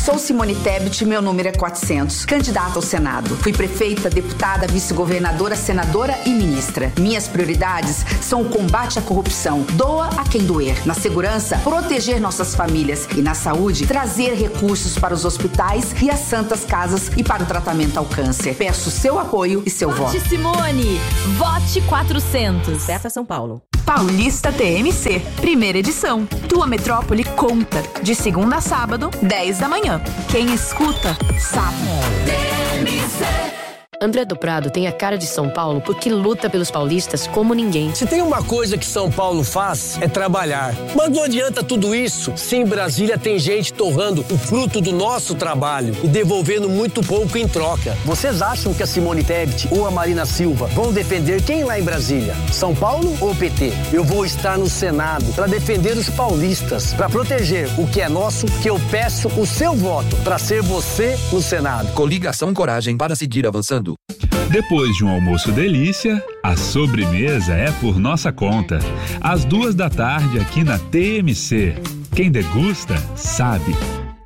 Sou Simone Tebet e meu número é 400, candidata ao Senado. Fui prefeita, deputada, vice-governadora, senadora e ministra. Minhas prioridades são o combate à corrupção, doa a quem doer. Na segurança, proteger nossas famílias. E na saúde, trazer recursos para os hospitais e as santas casas e para o tratamento ao câncer. Peço seu apoio e seu voto. Vote Simone! Vote 400! Certa São Paulo. Paulista TMC, primeira edição. Tua metrópole conta. De segunda a sábado, 10 da manhã. Quem escuta, sabe. TMC. André do Prado tem a cara de São Paulo porque luta pelos paulistas como ninguém. Se tem uma coisa que São Paulo faz, é trabalhar. Mas não adianta tudo isso se em Brasília tem gente torrando o fruto do nosso trabalho e devolvendo muito pouco em troca. Vocês acham que a Simone Tebet ou a Marina Silva vão defender quem lá em Brasília? São Paulo ou PT? Eu vou estar no Senado para defender os paulistas, para proteger o que é nosso, que eu peço o seu voto para ser você no Senado. Coligação Coragem para seguir avançando. Depois de um almoço delícia, a sobremesa é por nossa conta. Às 14h aqui na TMC. Quem degusta, sabe.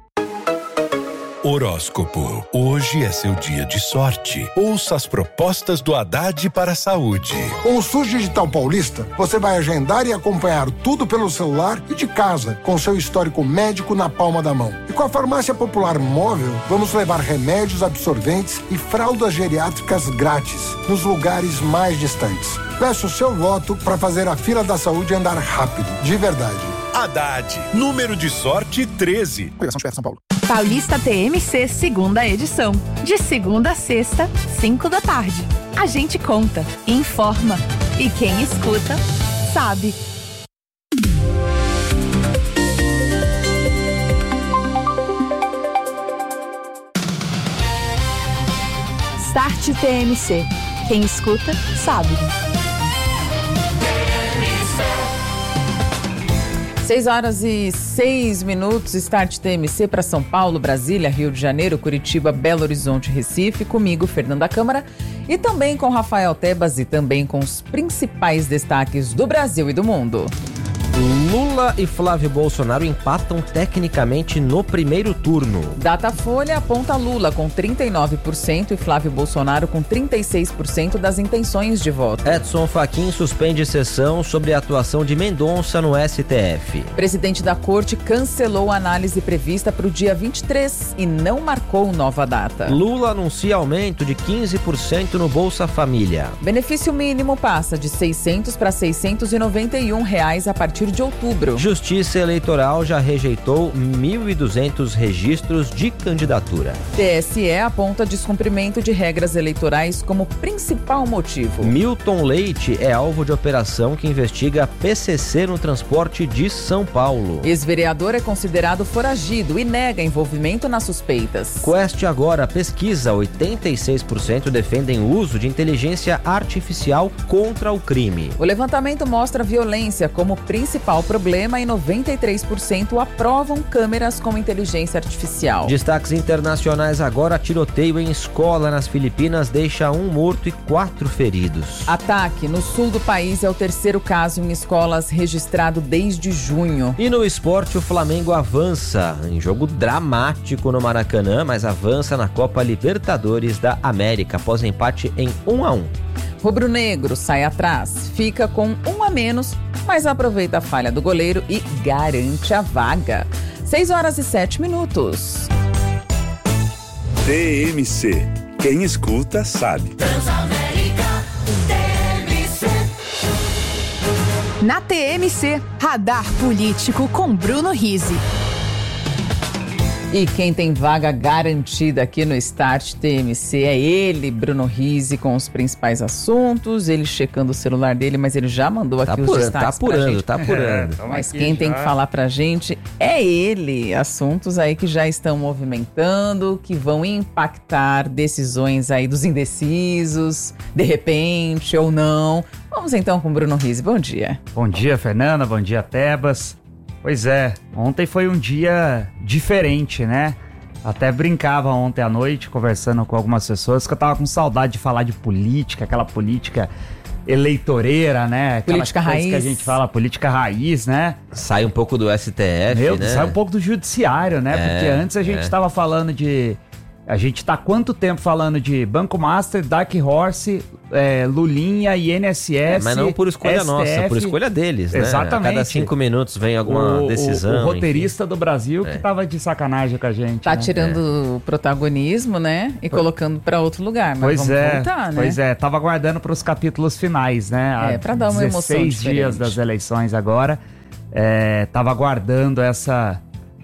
Horóscopo. Hoje é seu dia de sorte. Ouça as propostas do Haddad para a saúde. Com o SUS Digital Paulista, você vai agendar e acompanhar tudo pelo celular e de casa, com seu histórico médico na palma da mão. E com a Farmácia Popular Móvel, vamos levar remédios, absorventes e fraldas geriátricas grátis nos lugares mais distantes. Peço o seu voto para fazer a fila da saúde andar rápido, de verdade. Haddad, número de sorte 13. Coligação São Paulo. Paulista TMC, segunda edição. De segunda a sexta, 5 da tarde. A gente conta, informa. E quem escuta, sabe. Start TMC. Quem escuta, sabe. 6h06, Start TMC para São Paulo, Brasília, Rio de Janeiro, Curitiba, Belo Horizonte, Recife, comigo, Fernanda Câmara, e também com Rafael Tebas e também com os principais destaques do Brasil e do mundo. Lula e Flávio Bolsonaro empatam tecnicamente no primeiro turno. Datafolha aponta Lula com 39% e Flávio Bolsonaro com 36% das intenções de voto. Edson Fachin suspende sessão sobre a atuação de Mendonça no STF. Presidente da Corte cancelou a análise prevista para o dia 23 e não marcou nova data. Lula anuncia aumento de 15% no Bolsa Família. Benefício mínimo passa de R$ 600 para R$ 691 a partir de outubro. Justiça Eleitoral já rejeitou 1.200 registros de candidatura. TSE aponta descumprimento de regras eleitorais como principal motivo. Milton Leite é alvo de operação que investiga PCC no transporte de São Paulo. Ex-vereador é considerado foragido e nega envolvimento nas suspeitas. Quest agora pesquisa, 86% defendem o uso de inteligência artificial contra o crime. O levantamento mostra violência como principal problema e 93% aprovam câmeras com inteligência artificial. Destaques internacionais agora: tiroteio em escola nas Filipinas deixa 1 morto e 4 feridos. Ataque no sul do país é o terceiro caso em escolas registrado desde junho. E no esporte, o Flamengo avança em jogo dramático no Maracanã, mas avança na Copa Libertadores da América após empate em 1-1. Rubro-negro sai atrás, fica com 1 a menos, mas aproveita a falha do goleiro e garante a vaga. 6h07. TMC. Quem escuta, sabe. Na TMC, Radar Político com Bruno Rizzi. E quem tem vaga garantida aqui no Start TMC é ele, Bruno Rizzi, com os principais assuntos, ele checando o celular dele, mas ele já mandou aqui os destaques pra gente. Tá apurando. Mas quem tem que falar pra gente é ele, assuntos aí que já estão movimentando, que vão impactar decisões aí dos indecisos, de repente ou não. Vamos então com o Bruno Rizzi, bom dia. Bom dia, Fernanda, bom dia, Tebas. Pois é, ontem foi um dia diferente, né? Até brincava ontem à noite, conversando com algumas pessoas, que eu tava com saudade de falar de política, aquela política eleitoreira, né? Aquela política coisa raiz. que a gente fala, política raiz, né? Sai um pouco do STF, né? Sai um pouco do judiciário, né? Porque antes a gente estava falando de... A gente tá há quanto tempo falando de Banco Master, Dark Horse, Lulinha, INSS, mas não por escolha STF, nossa, por escolha deles, né? Exatamente. A cada 5 minutos vem alguma decisão. O roteirista do Brasil que tava de sacanagem com a gente. Tá né? tirando o protagonismo, né? E colocando pra outro lugar. Mas Pois vamos voltar, né? Pois é, tava aguardando pros capítulos finais, né? Pra dar uma emoção 16 dias das eleições agora. Tava aguardando essa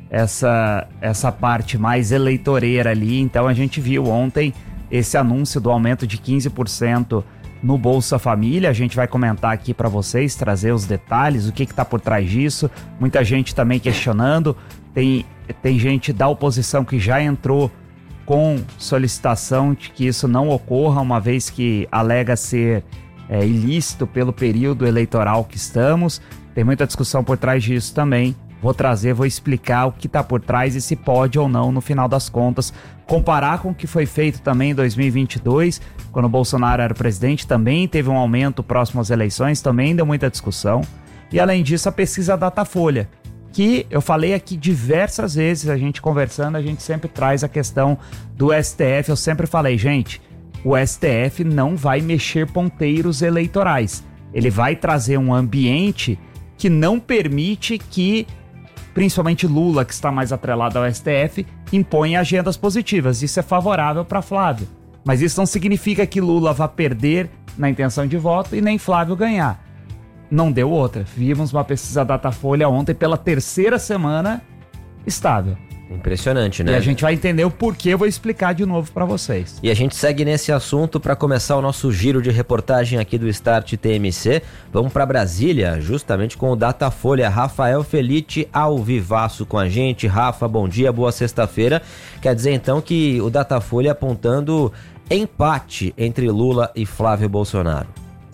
parte mais eleitoreira ali. Então a gente viu ontem esse anúncio do aumento de 15% no Bolsa Família. A gente vai comentar aqui para vocês, trazer os detalhes, o que tá por trás disso. Muita gente também questionando. Tem gente da oposição que já entrou com solicitação de que isso não ocorra, uma vez que alega ser ilícito pelo período eleitoral que estamos. Tem muita discussão por trás disso também. Vou explicar o que está por trás e se pode ou não, no final das contas, comparar com o que foi feito também em 2022, quando o Bolsonaro era presidente, também teve um aumento próximo às eleições, também deu muita discussão. E além disso, a pesquisa Datafolha, que eu falei aqui diversas vezes, a gente conversando, a gente sempre traz a questão do STF. Eu sempre falei, gente, o STF não vai mexer ponteiros eleitorais. Ele vai trazer um ambiente que não permite que, principalmente Lula, que está mais atrelado ao STF, impõe agendas positivas. Isso é favorável para Flávio. Mas isso não significa que Lula vá perder na intenção de voto e nem Flávio ganhar. Não deu outra. Vimos uma pesquisa Datafolha ontem pela 3ª semana estável. Impressionante, né? E a gente vai entender o porquê, eu vou explicar de novo para vocês. E a gente segue nesse assunto para começar o nosso giro de reportagem aqui do Start TMC. Vamos para Brasília, justamente com o Datafolha. Rafael Felitti ao vivaço com a gente. Rafa, bom dia, boa sexta-feira. Quer dizer então que o Datafolha apontando empate entre Lula e Flávio Bolsonaro.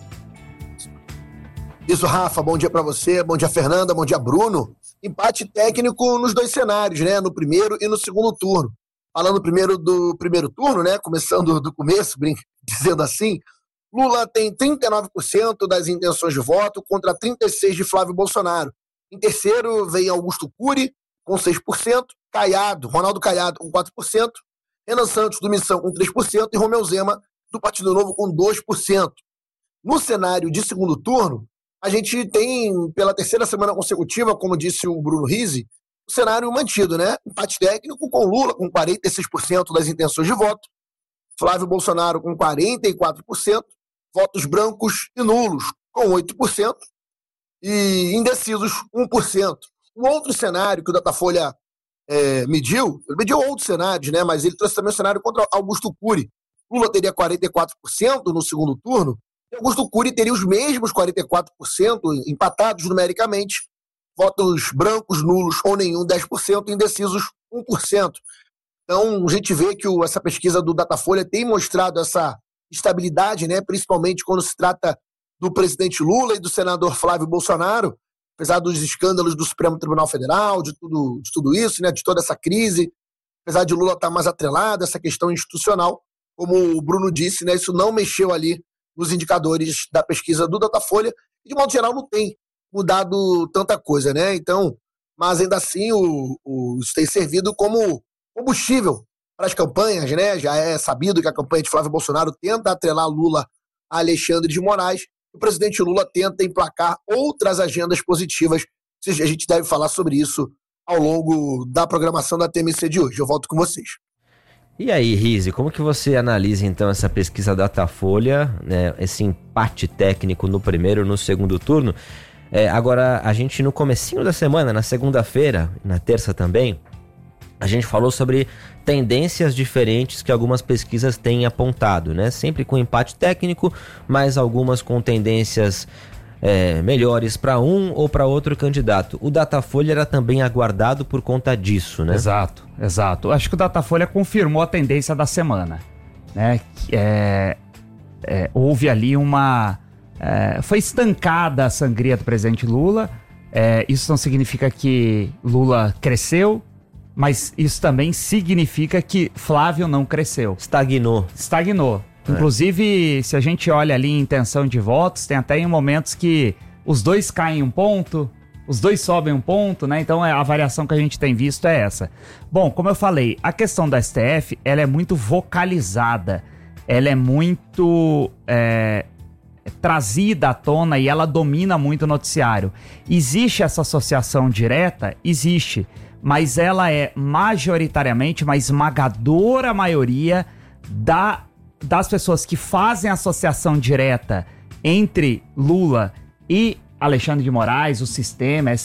Isso, Rafa, bom dia para você, bom dia Fernanda, bom dia Bruno. Empate técnico nos dois cenários, né? No primeiro e no segundo turno. Falando primeiro do primeiro turno, né? Começando do começo, dizendo assim, Lula tem 39% das intenções de voto contra 36% de Flávio Bolsonaro. Em terceiro vem Augusto Cury, com 6%, Ronaldo Caiado, com 4%, Renan Santos, do Missão, com 3%, e Romeu Zema, do Partido Novo, com 2%. No cenário de segundo turno, a gente tem, pela 3ª semana consecutiva, como disse o Bruno Rizzi, o cenário mantido, né? Empate técnico com Lula, com 46% das intenções de voto, Flávio Bolsonaro com 44%, votos brancos e nulos com 8%, e indecisos 1%. Um outro cenário que o Datafolha mediu outros cenários, né? Mas ele trouxe também o cenário contra Augusto Cury. Lula teria 44% no segundo turno, e Augusto Cury teria os mesmos 44%, empatados numericamente, votos brancos, nulos ou nenhum, 10%, indecisos 1%. Então, a gente vê que essa pesquisa do Datafolha tem mostrado essa estabilidade, né? Principalmente quando se trata do presidente Lula e do senador Flávio Bolsonaro, apesar dos escândalos do Supremo Tribunal Federal, de tudo isso, né? De toda essa crise, apesar de Lula estar mais atrelado, essa questão institucional, como o Bruno disse, né? Isso não mexeu ali nos indicadores da pesquisa do Datafolha, e de modo geral não tem mudado tanta coisa, né? Então, mas ainda assim isso tem servido como combustível para as campanhas, né? Já é sabido que a campanha de Flávio Bolsonaro tenta atrelar Lula a Alexandre de Moraes, o presidente Lula tenta emplacar outras agendas positivas. A gente deve falar sobre isso ao longo da programação da TMC de hoje. Eu volto com vocês. E aí, Rizzi, como que você analisa então essa pesquisa Datafolha, né, esse empate técnico no primeiro e no segundo turno? Agora, a gente no comecinho da semana, na segunda-feira, na terça também, a gente falou sobre tendências diferentes que algumas pesquisas têm apontado, né? Sempre com empate técnico, mas algumas com tendências melhores para um ou para outro candidato. O Datafolha era também aguardado por conta disso, né? Exato. Acho que o Datafolha confirmou a tendência da semana, né? Houve ali foi estancada a sangria do presidente Lula. Isso não significa que Lula cresceu, mas isso também significa que Flávio não cresceu. Estagnou. Inclusive, se a gente olha ali em intenção de votos, tem até em momentos que os dois caem um ponto, os dois sobem um ponto, né? Então a variação que a gente tem visto é essa. Bom, como eu falei, a questão da STF, ela é muito vocalizada, ela é muito trazida à tona e ela domina muito o noticiário. Existe essa associação direta? Existe, mas ela é majoritariamente, uma esmagadora maioria das pessoas que fazem associação direta entre Lula e Alexandre de Moraes, o sistema,